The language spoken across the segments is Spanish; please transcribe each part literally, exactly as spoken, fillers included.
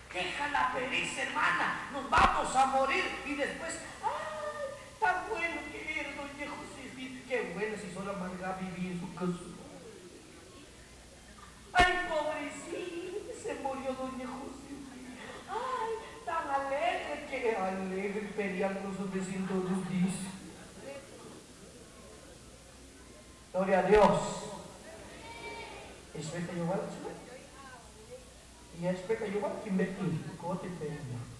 Deja la pereza, hermana, nos vamos a morir y después, ¡ay, tan bueno que era doña Josefina! ¡Qué bueno si solo amarga vivir en su casa! ¡Ay, pobrecita, se murió doña Josefina! ¡Ay, tan alegre, que alegre! Peleando sus vecinos los días. Gloria a Dios. Espera yo igual, y espera yo igual que invertir. ¿Cómo te pega?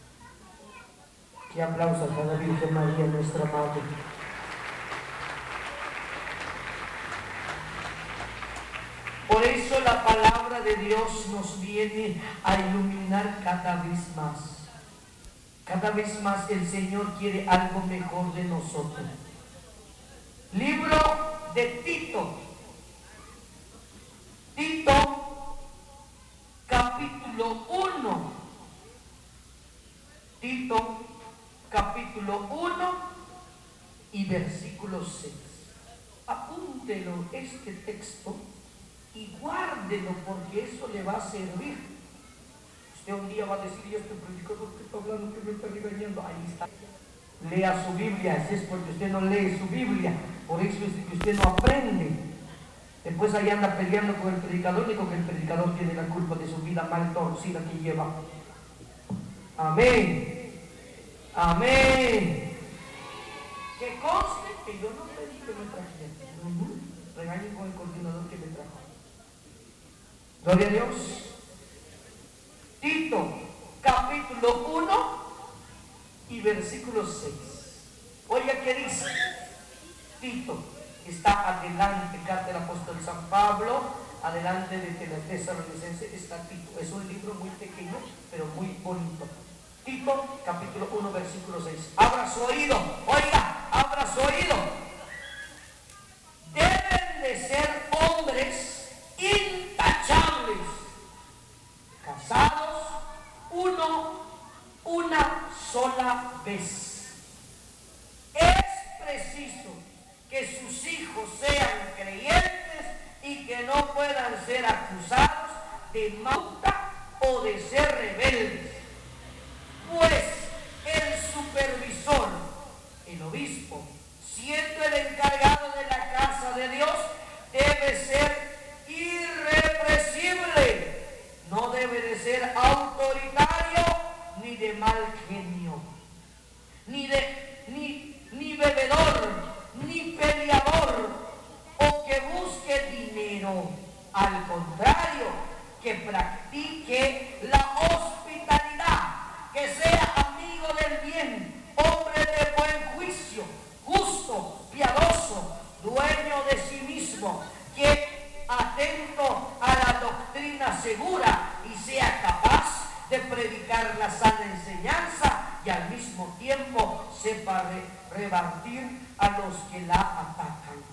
Qué aplausos a la Virgen María, nuestra Madre. Por eso la palabra de Dios nos viene a iluminar cada vez más. Cada vez más el Señor quiere algo mejor de nosotros. Libro de Tito. Tito, capítulo uno. Tito, capítulo uno y versículo seis. Apúntelo este texto y guárdelo, porque eso le va a servir. Usted un día va a decir: ¿y este predicador que está hablando, que me está regañando? Ahí está. Lea su Biblia. Si es porque usted no lee su Biblia, por eso es que usted no aprende. Después ahí anda peleando con el predicador, digo que el predicador tiene la culpa de su vida mal torcida que lleva. Amén. Amén. Que conste que yo no pedí que me trajera. Uh-huh. Regañen con el coordinador que me trajo. Gloria a Dios. Tito, capítulo uno y versículo seis. Oiga qué dice. Tito está adelante, carta del apóstol San Pablo, adelante de la Tesalonicense está Tito. Es un libro muy pequeño, pero muy bonito. Tito, capítulo uno, versículo seis. Abra su oído, oiga, abra su oído. Deben de ser hombres intachables, casados uno, una sola vez. Es preciso que sus hijos sean creyentes y que no puedan ser acusados de mauta o de ser rebeldes. Pues el supervisor, el obispo, siendo el encargado de la casa de Dios, debe ser irrepresible. No debe de ser autoritario, ni de mal genio, ni, de, ni, ni bebedor, ni peleador, o que busque dinero. Al contrario, que practique la hospitalidad, que sea amigo del bien, hombre de buen juicio, justo, piadoso, dueño de sí mismo, que atento a la doctrina segura y sea capaz de predicar la sana enseñanza y al mismo tiempo sepa re- rebatir a los que la atacan.